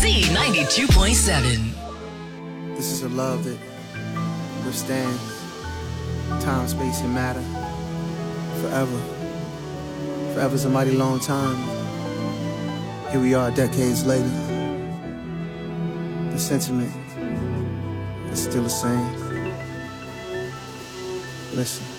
Z92.7. This is a love that withstands time, space, and matter forever. Forever's a mighty long time. Here we are decades later. The sentiment is still the same. Listen.